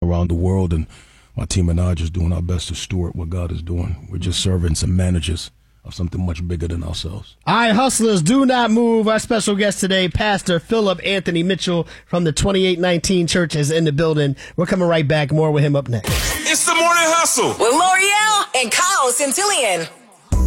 around the world, and my team and I are just doing our best to steward what God is doing. We're just servants and managers of something much bigger than ourselves. All right, hustlers, do not move. Our special guest today, Pastor Philip Anthony Mitchell from the 2819 Church, is in the building. We're coming right back. More with him up next. It's the Morning Hustle with L'Oreal and Kyle Centillion.